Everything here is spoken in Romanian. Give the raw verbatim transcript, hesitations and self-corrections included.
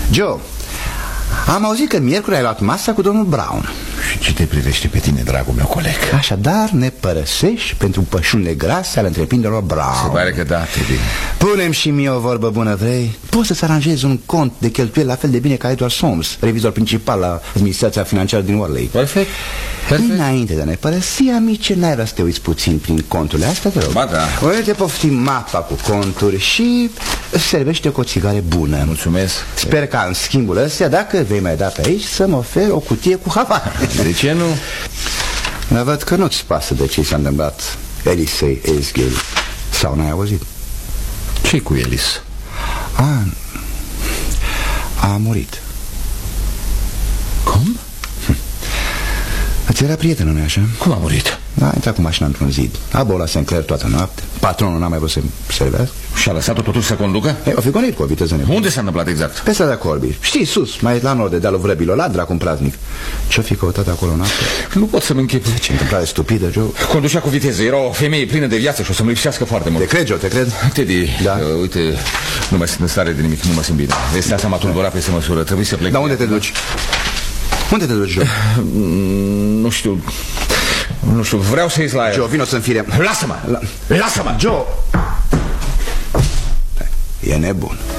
Joe, am auzit că miercuri ai luat masa cu domnul Brown. Și ce te privește pe tine, dragul meu coleg? Așadar ne părăsești pentru pășunile grase ale întreprinderilor Brown. Se pare că da, Teddy. Punem și mie o vorbă bună, vrei? Poți să-ți aranjezi un cont de cheltuieli la fel de bine ca Edward Soames, revizor principal la administrația financiară din Worley. Perfect. Perfect. Înainte de a ne părăsi, amice, n-ai vrea să te uiți puțin prin conturile astea, te rog? Ba da. O te poftim mapa cu conturi și servește cu o țigare bună. Mulțumesc. Sper ca în schimbul ăsta, dacă vei mai da pe aici, să-mi oferi o cutie cu havane. De ce nu? Dar văd că nu-ți pasă de ce s-a întâmplat Elisei Esghiel. Sau n-ai auzit? Ce cu Elis? A, a murit. Cum? Ți era prietenă, nu-i așa? Cum a murit? A intrat cu mașina într-un zid. A bolat Sinclair toată noapte. Patronul n-a mai vrut să servească. Și-a lăsat-o totuși să conducă? Ei, o fi gonit cu o viteză nebună. Unde s-a întâmplat exact? Pe strada Corby. Știi, sus, mai la nord de dealul Vrăbilor, la dracu un praznic. Ce-o fi căutat acolo noapte? Nu pot să-mi închipui. Ce întâmplare stupidă, Joe. Conducea cu viteză, era o femeie plină de viață și o să-mi lipsească foarte mult. Te cred, Joe, te cred? Teddy, Da. uh, uite, nu mai sunt în stare de nimic, nu mă simt bine. Este asta m-a tulburat peste măsură, trebuie să plec. Dar unde te duci? Unde te duci, Joe? Nu știu. Nu știu, vreau să ies la el. Joe, vino să-mi fire. Lasă-mă! La... Lasă-mă! Joe! E nebun.